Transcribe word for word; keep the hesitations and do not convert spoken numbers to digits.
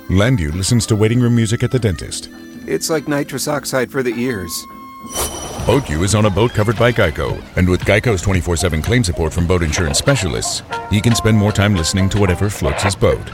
Landu listens to waiting room music at the dentist. It's like nitrous oxide for the ears. BoatU is on a boat covered by Geico, and with Geico's twenty-four seven claim support from boat insurance specialists, he can spend more time listening to whatever floats his boat.